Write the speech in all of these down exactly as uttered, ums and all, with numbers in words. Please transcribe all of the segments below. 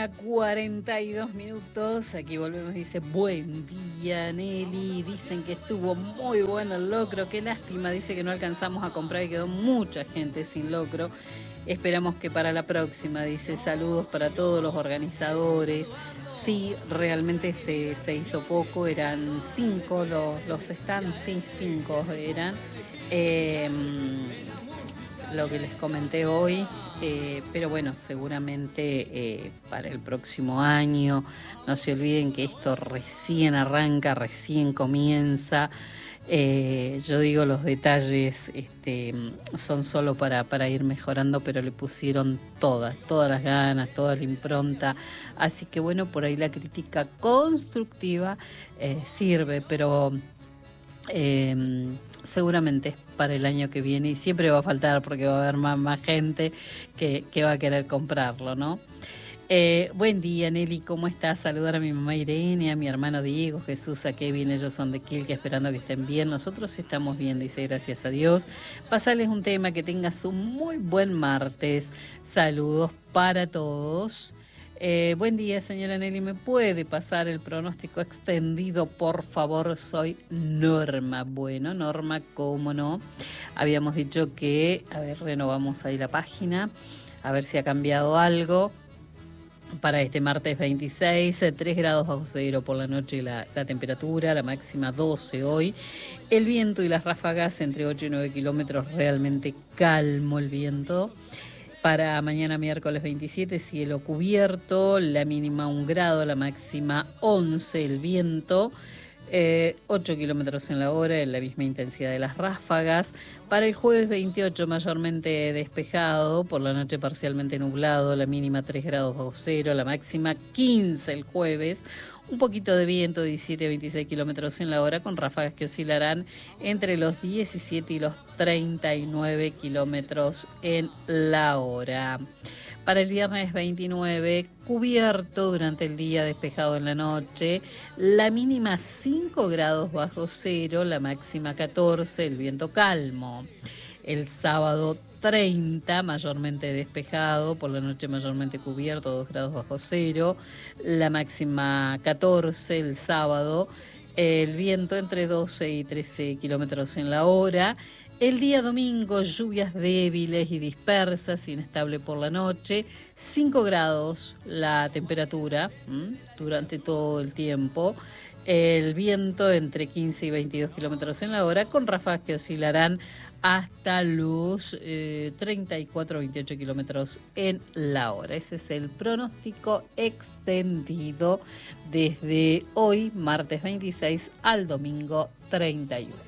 mañana, cuarenta y dos minutos. Aquí volvemos, dice, buen día, Nelly. Dicen que estuvo muy bueno el locro. Qué lástima, dice que no alcanzamos a comprar y quedó mucha gente sin locro. Esperamos que para la próxima, dice, saludos para todos los organizadores. Sí, realmente se, se hizo poco, eran cinco los, los stands, sí, cinco eran. Eh, lo que les comenté hoy, eh, pero bueno, seguramente eh, para el próximo año. No se olviden que esto recién arranca, recién comienza. Eh, yo digo, los detalles este, son solo para, para ir mejorando, pero le pusieron todas, todas las ganas, toda la impronta. Así que bueno, por ahí la crítica constructiva eh, sirve, pero eh, seguramente para el año que viene, y siempre va a faltar porque va a haber más, más gente que, que va a querer comprarlo, ¿no? Eh, buen día, Nelly, ¿cómo estás? Saludar a mi mamá Irene, a mi hermano Diego, Jesús, a Kevin, ellos son de Quilca, esperando que estén bien. Nosotros estamos bien, dice, gracias a Dios. Pasarles un tema, que tengas un muy buen martes. Saludos para todos. Eh, buen día, señora Nelly, ¿me puede pasar el pronóstico extendido, por favor? Soy Norma. Bueno, Norma, cómo no. Habíamos dicho que, a ver, renovamos ahí la página, a ver si ha cambiado algo. Para este martes veintiséis, tres grados bajo cero por la noche la, la temperatura, la máxima doce hoy. El viento y las ráfagas entre ocho y nueve kilómetros, realmente calmo el viento. Para mañana miércoles veintisiete, cielo cubierto, la mínima un grado, la máxima once, el viento. Eh, ocho kilómetros en la hora, en la misma intensidad de las ráfagas. Para el jueves veintiocho, mayormente despejado, por la noche parcialmente nublado, la mínima tres grados bajo cero, la máxima quince el jueves. Un poquito de viento, diecisiete a veintiséis kilómetros en la hora, con ráfagas que oscilarán entre los diecisiete y los treinta y nueve kilómetros en la hora. Para el viernes veintinueve, cubierto durante el día, despejado en la noche, la mínima cinco grados bajo cero, la máxima catorce, el viento calmo. El sábado treinta, mayormente despejado, por la noche mayormente cubierto, dos grados bajo cero, la máxima catorce el sábado, el viento entre doce y trece kilómetros en la hora. El día domingo, lluvias débiles y dispersas, inestable por la noche, cinco grados la temperatura ¿m? durante todo el tiempo. El viento entre quince y veintidós kilómetros en la hora, con ráfagas que oscilarán hasta los eh, treinta y cuatro a veintiocho kilómetros en la hora. Ese es el pronóstico extendido desde hoy, martes veintiséis, al domingo treinta y uno.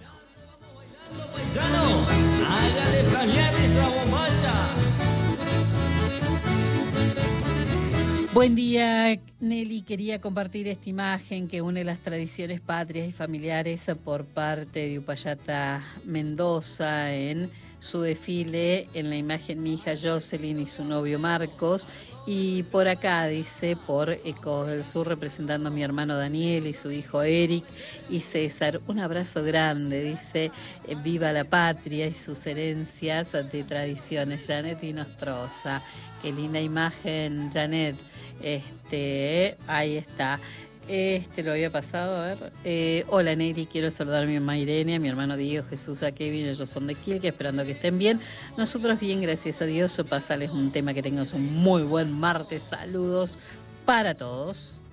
Buen día, Nelly. Quería compartir esta imagen que une las tradiciones patrias y familiares por parte de Uspallata Mendoza en su desfile. En la imagen, mi hija Jocelyn y su novio Marcos. Y por acá, dice, por Ecos del Sur, representando a mi hermano Daniel y su hijo Eric y César. Un abrazo grande, dice, viva la patria y sus herencias de tradiciones. Janet y Nostroza. Qué linda imagen, Janet. Este, ahí está. Este lo había pasado, a ver. Eh, hola, Nelly, quiero saludar a mi mamá Irene, a mi hermano Diego, Jesús, a Kevin, ellos son de Quilca, esperando que estén bien. Nosotros bien, gracias a Dios. Pasarles un tema, que tengas un muy buen martes. Saludos para todos.